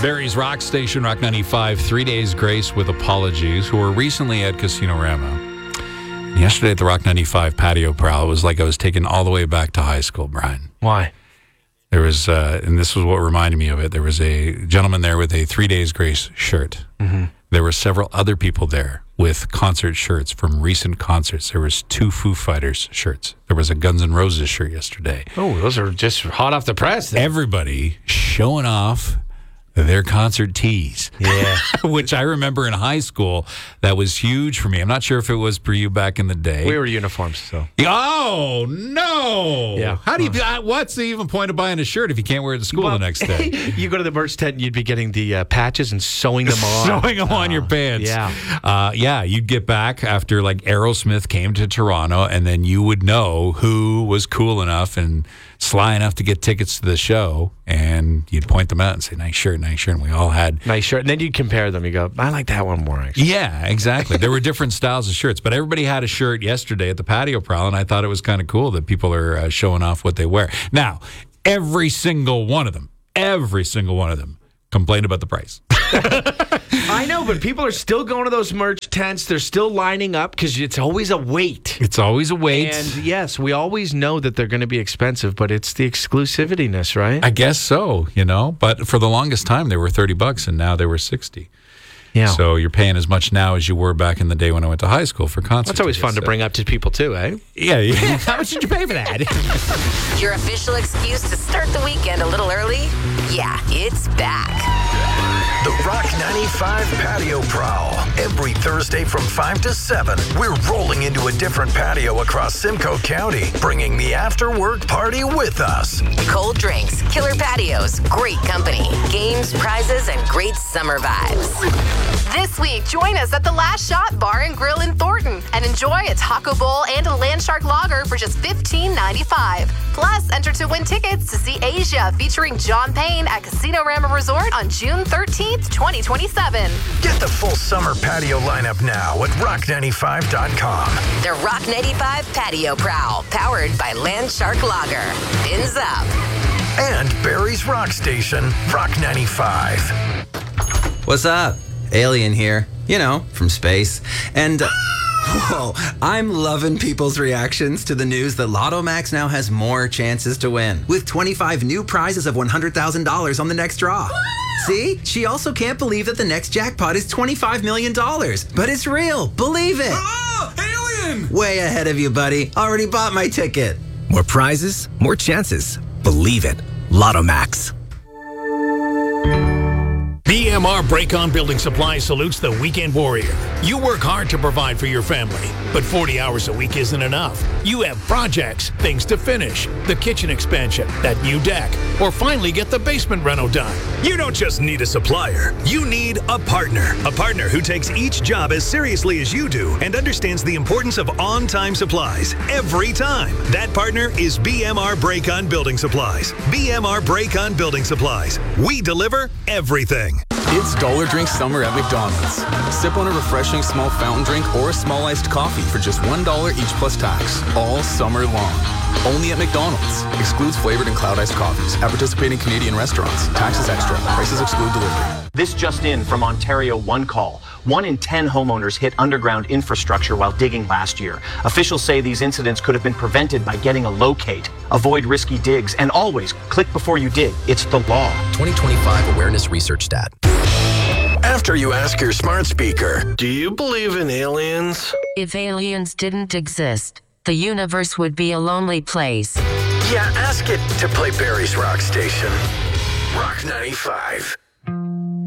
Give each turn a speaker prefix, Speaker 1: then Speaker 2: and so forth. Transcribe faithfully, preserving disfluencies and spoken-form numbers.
Speaker 1: Barry's Rock Station, Rock ninety-five, Three Days Grace with Apologies, who were recently at Casino Rama. Yesterday at the Rock ninety-five patio prowl, it was like I was taken all the way back to high school, Brian.
Speaker 2: Why?
Speaker 1: There was, uh, and this was what reminded me of it, there was a gentleman there with a Three Days Grace shirt. Mm-hmm. There were several other people there with concert shirts from recent concerts. There was two Foo Fighters shirts. There was a Guns N' Roses shirt yesterday.
Speaker 2: Oh, those are just hot off the press. Then.
Speaker 1: Everybody showing off their concert tees.
Speaker 2: Yeah.
Speaker 1: Which I remember in high school, that was huge for me. I'm not sure if it was for you back in the day.
Speaker 2: We were uniforms, so.
Speaker 1: Oh, no.
Speaker 2: Yeah.
Speaker 1: How do you, uh, what's the even point of buying a shirt if you can't wear it to school
Speaker 2: well,
Speaker 1: the next day?
Speaker 2: You go to the merch tent, you'd be getting the uh, patches and sewing them on.
Speaker 1: Sewing them uh, on your pants.
Speaker 2: Yeah.
Speaker 1: Uh, yeah, you'd get back after like Aerosmith came to Toronto, and then you would know who was cool enough and sly enough to get tickets to the show, and you'd point them out and say, nice shirt, nice shirt. And we all had
Speaker 2: nice shirt. And then you'd compare them. You go, I like that one more, actually.
Speaker 1: Yeah, exactly. There were different styles of shirts, but everybody had a shirt yesterday at the patio prowl, and I thought it was kind of cool that people are uh, showing off what they wear. Now, every single one of them, every single one of them complained about the price.
Speaker 2: I know, but people are still going to those merch tents. They're still lining up because it's always a wait.
Speaker 1: It's always a wait.
Speaker 2: And yes, we always know that they're going to be expensive, but it's the exclusivityness, right?
Speaker 1: I guess so, you know. But for the longest time, they were thirty bucks, and now they were sixty.
Speaker 2: Yeah.
Speaker 1: So you're paying as much now as you were back in the day when I went to high school for concerts.
Speaker 2: That's always fun to bring up to people, too, eh?
Speaker 1: Yeah. yeah. How much did you pay for that?
Speaker 3: Your official excuse to start the weekend a little early? Yeah, it's back.
Speaker 4: The Rock ninety-five Patio Prowl. Every Thursday from five to seven, we're rolling into a different patio across Simcoe County, bringing the after-work party with us.
Speaker 3: Cold drinks, killer patios, great company, games, prizes, and great summer vibes. This week, join us at the Last Shot Bar and Grill in Thornton and enjoy a taco bowl and a Landshark lager for just fifteen ninety-five. Plus, enter to win tickets to see Asia featuring John Payne at Casino Rama Resort on June thirteenth, twenty twenty-seven.
Speaker 4: Get the full summer patio lineup now at rock ninety-five dot com.
Speaker 3: The Rock ninety-five Patio Prowl, powered by Landshark Lager. Fins up.
Speaker 4: And Barry's Rock Station, Rock ninety-five.
Speaker 5: What's up? Alien here. You know, from space. And... Uh, Whoa, I'm loving people's reactions to the news that Lotto Max now has more chances to win, with twenty-five new prizes of one hundred thousand dollars on the next draw. See? She also can't believe that the next jackpot is twenty-five million dollars. But it's real. Believe it.
Speaker 6: Oh, alien!
Speaker 5: Way ahead of you, buddy. Already bought my ticket.
Speaker 6: More prizes, more chances. Believe it. Lotto Max.
Speaker 7: B M R Break-On Building Supply salutes the weekend warrior. You work hard to provide for your family, but forty hours a week isn't enough. You have projects, things to finish, the kitchen expansion, that new deck, or finally get the basement reno done.
Speaker 8: You don't just need a supplier. You need a partner. A partner who takes each job as seriously as you do and understands the importance of on-time supplies every time. That partner is B M R Break-On Building Supplies. B M R Break-On Building Supplies. We deliver everything.
Speaker 9: It's Dollar Drink Summer at McDonald's. Sip on a refreshing small fountain drink or a small iced coffee for just one dollar each plus tax, all summer long. Only at McDonald's. Excludes flavored and cloud iced coffees at participating Canadian restaurants. Taxes extra. Prices exclude delivery.
Speaker 10: This just in from Ontario One Call. One in ten homeowners hit underground infrastructure while digging last year. Officials say these incidents could have been prevented by getting a locate. Avoid risky digs and always click before you dig. It's the law.
Speaker 6: twenty twenty-five Awareness Research Stat.
Speaker 4: After you ask your smart speaker, do you believe in aliens?
Speaker 11: If aliens didn't exist, the universe would be a lonely place.
Speaker 4: Yeah, ask it to play Barry's Rock Station. Rock ninety-five.